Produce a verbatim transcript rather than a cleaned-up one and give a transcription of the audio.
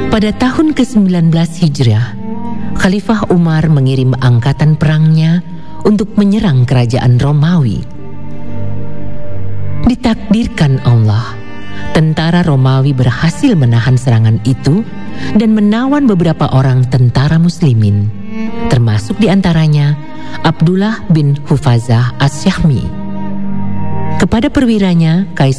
Pada tahun ke-sembilan belas Hijriah, Khalifah Umar mengirim angkatan perangnya untuk menyerang kerajaan Romawi. Ditakdirkan Allah, tentara Romawi berhasil menahan serangan itu dan menawan beberapa orang tentara muslimin, termasuk diantaranya Abdullah bin Hufazah As-Syahmi. Kepada perwiranya, Kaisar